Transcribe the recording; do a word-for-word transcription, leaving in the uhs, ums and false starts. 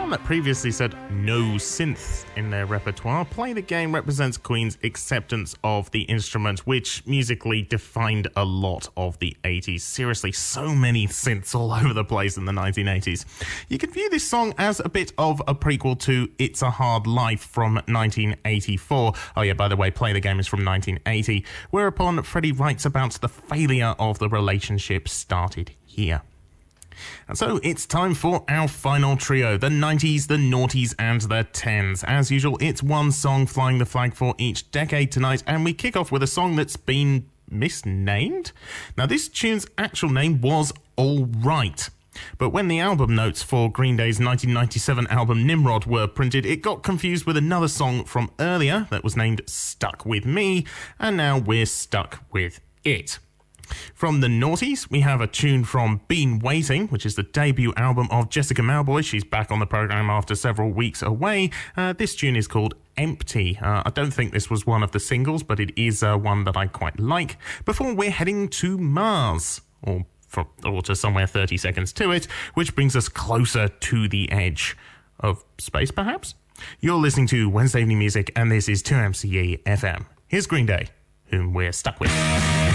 band that previously said no synth in their repertoire, Play the Game represents Queen's acceptance of the instrument, which musically defined a lot of the eighties. Seriously, so many synths all over the place in the nineteen eighties. You can view this song as a bit of a prequel to It's a Hard Life from nineteen eighty-four. Oh yeah, by the way, Play the Game is from nineteen eighty, whereupon Freddie writes about the failure of the relationship started here. And so it's time for our final trio, the nineties, the noughties and the tens. As usual, it's one song flying the flag for each decade tonight, and we kick off with a song that's been misnamed. Now, this tune's actual name was All Right, but when the album notes for Green Day's nineteen ninety-seven album Nimrod were printed, it got confused with another song from earlier that was named Stuck With Me, and now we're stuck with it. From the noughties, we have a tune from Been Waiting, which is the debut album of Jessica Mauboy. She's back on the programme after several weeks away. Uh, this tune is called Empty. Uh, I don't think this was one of the singles, but it is uh, one that I quite like. Before we're heading to Mars, or, for, or to somewhere thirty seconds to it, which brings us closer to the edge of space, perhaps? You're listening to Wednesday Evening Music, and this is two M C E F M. Here's Green Day, whom we're stuck with.